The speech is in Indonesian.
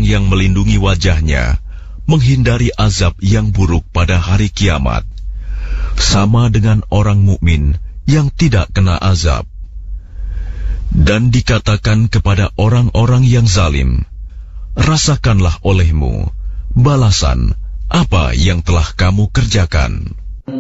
yang melindungi wajahnya menghindari azab yang buruk pada hari kiamat, sama dengan orang mukmin yang tidak kena azab. Dan dikatakan kepada orang-orang yang zalim, rasakanlah olehmu balasan apa yang telah kamu kerjakan.